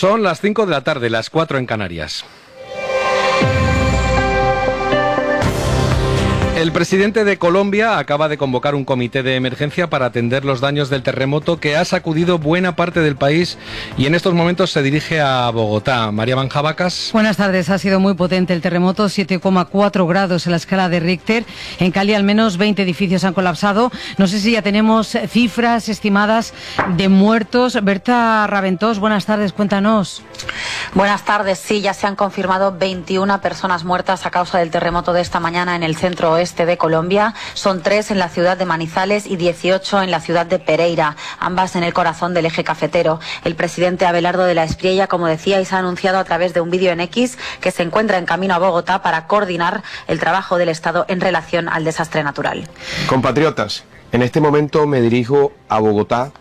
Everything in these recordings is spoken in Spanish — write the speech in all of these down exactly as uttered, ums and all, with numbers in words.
Son las cinco de la tarde, las cuatro en Canarias. El presidente de Colombia acaba de convocar un comité de emergencia para atender los daños del terremoto que ha sacudido buena parte del país y en estos momentos se dirige a Bogotá. María Banjabacas. Buenas tardes. Ha sido muy potente el terremoto, siete coma cuatro grados en la escala de Richter. En Cali al menos veinte edificios han colapsado. No sé si ya tenemos cifras estimadas de muertos. Berta Raventós, buenas tardes, cuéntanos. Buenas tardes. Sí, ya se han confirmado veintiuna personas muertas a causa del terremoto de esta mañana en el centro oeste de Colombia. Son tres en la ciudad de Manizales y dieciocho en la ciudad de Pereira, ambas en el corazón del eje cafetero. El presidente Abelardo de la Espriella, como decíais, ha anunciado a través de un vídeo en X que se encuentra en camino a Bogotá para coordinar el trabajo del Estado en relación al desastre natural. Compatriotas, en este momento me dirijo a Bogotá.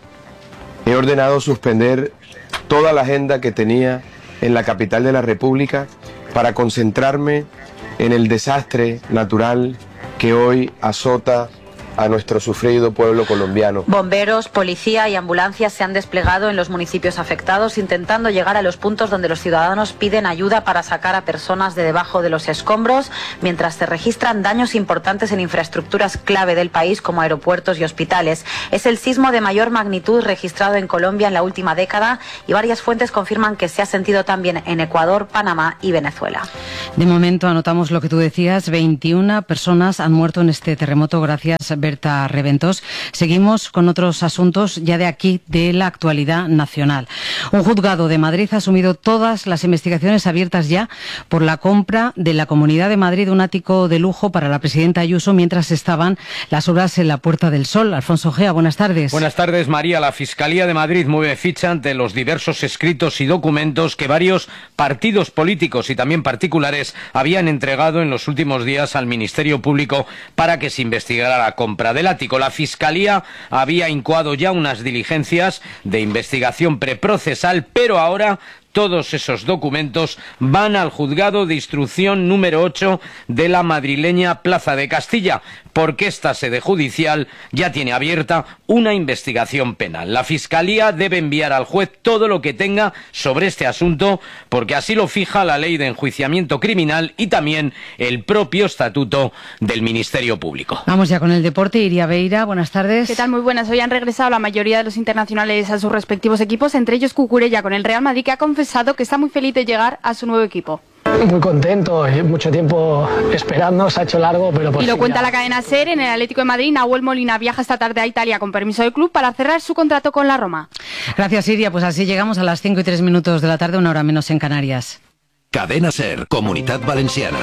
He ordenado suspender toda la agenda que tenía en la capital de la República para concentrarme en el desastre natural que hoy azota a nuestro sufrido pueblo colombiano. Bomberos, policía y ambulancias se han desplegado en los municipios afectados intentando llegar a los puntos donde los ciudadanos piden ayuda para sacar a personas de debajo de los escombros, mientras se registran daños importantes en infraestructuras clave del país como aeropuertos y hospitales. Es el sismo de mayor magnitud registrado en Colombia en la última década y varias fuentes confirman que se ha sentido también en Ecuador, Panamá y Venezuela. De momento anotamos lo que tú decías, veintiuna personas han muerto en este terremoto gracias a Berta Raventós. Seguimos con otros asuntos ya de aquí, de la actualidad nacional. Un juzgado de Madrid ha asumido todas las investigaciones abiertas ya por la compra de la Comunidad de Madrid de un ático de lujo para la presidenta Ayuso mientras estaban las obras en la Puerta del Sol. Alfonso Gea, buenas tardes. Buenas tardes, María. La Fiscalía de Madrid mueve ficha ante los diversos escritos y documentos que varios partidos políticos y también particulares habían entregado en los últimos días al Ministerio Público para que se investigara la compra del ático. La Fiscalía había incoado ya unas diligencias de investigación preprocesal, pero ahora todos esos documentos van al juzgado de instrucción número ocho de la madrileña Plaza de Castilla, porque esta sede judicial ya tiene abierta una investigación penal. La Fiscalía debe enviar al juez todo lo que tenga sobre este asunto, porque así lo fija la Ley de Enjuiciamiento Criminal y también el propio Estatuto del Ministerio Público. Vamos ya con el deporte. Iria Beira, buenas tardes. ¿Qué tal? Muy buenas. Hoy han regresado la mayoría de los internacionales a sus respectivos equipos, entre ellos Cucurella con el Real Madrid, que ha confesado que está muy feliz de llegar a su nuevo equipo. Muy contento, mucho tiempo esperando, se ha hecho largo, pero por Y lo fin cuenta ya. la cadena SER. En el Atlético de Madrid, Nahuel Molina viaja esta tarde a Italia con permiso del club para cerrar su contrato con la Roma. Gracias, Iria. Pues así llegamos a las cinco y tres minutos de la tarde, una hora menos en Canarias. Cadena SER, Comunitat Valenciana.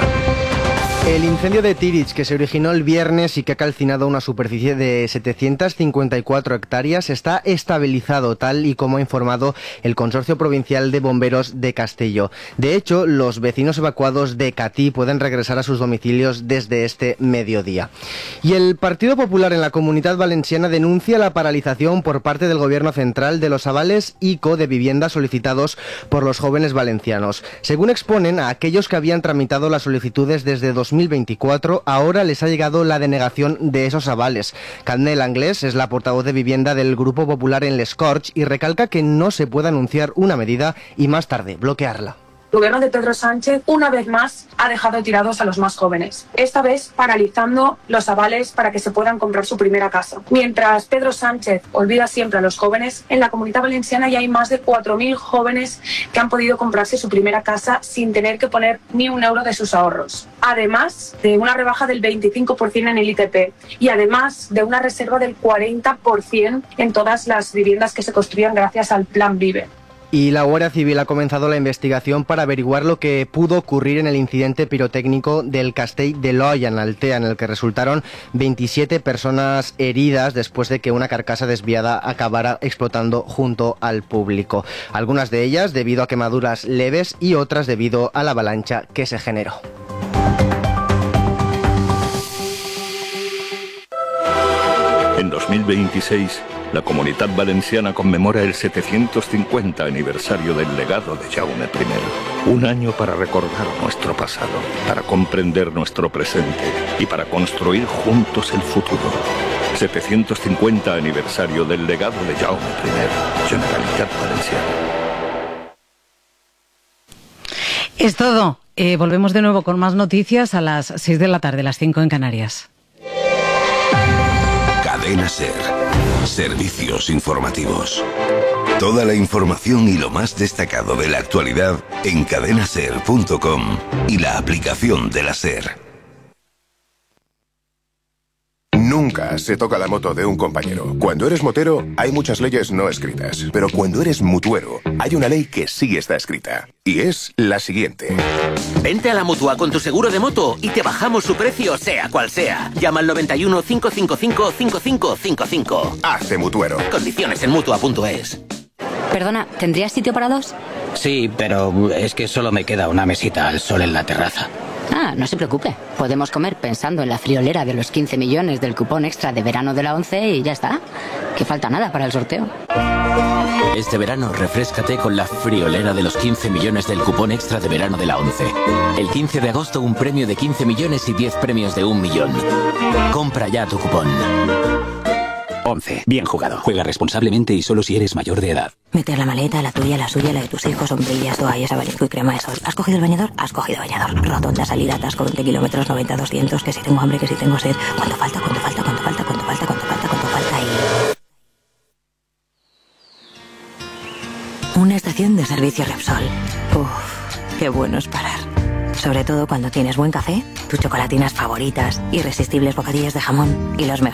El incendio de Tírig, que se originó el viernes y que ha calcinado una superficie de setecientas cincuenta y cuatro hectáreas, está estabilizado, tal y como ha informado el Consorcio Provincial de Bomberos de Castelló. De hecho, los vecinos evacuados de Catí pueden regresar a sus domicilios desde este mediodía. Y el Partido Popular en la Comunitat Valenciana denuncia la paralización por parte del Gobierno central de los avales ICO de vivienda solicitados por los jóvenes valencianos. Según exponen, a aquellos que habían tramitado las solicitudes desde dos mil veinticuatro, ahora les ha llegado la denegación de esos avales. Candel Anglés es la portavoz de vivienda del Grupo Popular en Les Corts y recalca que no se puede anunciar una medida y más tarde bloquearla. El gobierno de Pedro Sánchez, una vez más, ha dejado tirados a los más jóvenes. Esta vez paralizando los avales para que se puedan comprar su primera casa. Mientras Pedro Sánchez olvida siempre a los jóvenes, en la Comunidad Valenciana ya hay más de cuatro mil jóvenes que han podido comprarse su primera casa sin tener que poner ni un euro de sus ahorros. Además de una rebaja del veinticinco por ciento en el I T P y además de una reserva del cuarenta por ciento en todas las viviendas que se construyan gracias al Plan Vive. Y la Guardia Civil ha comenzado la investigación para averiguar lo que pudo ocurrir en el incidente pirotécnico del Castell de Loya en Altea, en el que resultaron veintisiete personas heridas después de que una carcasa desviada acabara explotando junto al público. Algunas de ellas debido a quemaduras leves y otras debido a la avalancha que se generó. En dos mil veintiséis, la Comunitat Valenciana conmemora el setecientos cincuenta aniversario del legado de Jaume primero. Un año para recordar nuestro pasado, para comprender nuestro presente y para construir juntos el futuro. setecientos cincuenta aniversario del legado de Jaume primero, Generalitat Valenciana. Es todo. Eh, volvemos de nuevo con más noticias a las seis de la tarde, las cinco en Canarias. Cadena SER. Servicios informativos. Toda la información y lo más destacado de la actualidad en cadena ser punto com y la aplicación de la SER. Nunca se toca la moto de un compañero. Cuando eres motero, hay muchas leyes no escritas. Pero cuando eres mutuero, hay una ley que sí está escrita. Y es la siguiente. Vente a la Mutua con tu seguro de moto y te bajamos su precio, sea cual sea. Llama al noventa y uno, cinco cinco cinco, cinco cinco cinco cinco. Hace Mutuero. Condiciones en Mutua punto es. Perdona, ¿tendrías sitio para dos? Sí, pero es que solo me queda una mesita al sol en la terraza. Ah, no se preocupe. Podemos comer pensando en la friolera de los quince millones del cupón extra de verano de la once y ya está. Que falta nada para el sorteo. Este verano refréscate con la friolera de los quince millones del cupón extra de verano de la once. El quince de agosto un premio de quince millones y diez premios de un millón. Compra ya tu cupón. once. Bien jugado. Juega responsablemente y solo si eres mayor de edad. Meter la maleta, la tuya, la suya, la de tus hijos, sombrillas, toallas, abanico y crema de sol. ¿Has cogido el bañador? Has cogido bañador. Rotonda, salida, atasco, veinte kilómetros, noventa, doscientos, que si tengo hambre, que si tengo sed. ¿Cuánto falta? ¿Cuánto falta? ¿Cuánto falta? ¿Cuánto falta? ¿Cuánto falta? ¿Cuánto falta? Y... Una estación de servicio Repsol. Uff, qué bueno es parar. Sobre todo cuando tienes buen café, tus chocolatinas favoritas, irresistibles bocadillos de jamón y los mejores